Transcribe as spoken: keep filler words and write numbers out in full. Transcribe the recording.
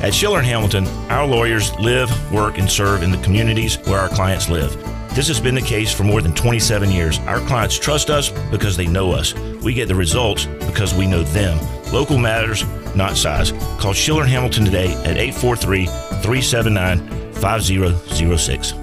At Schiller and Hamilton, our lawyers live, work, and serve in the communities where our clients live. This has been the case for more than twenty-seven years. Our clients trust us because they know us. We get the results because we know them. Local matters, not size. Call Schiller and Hamilton today at eight four three, three seven nine, five zero zero six.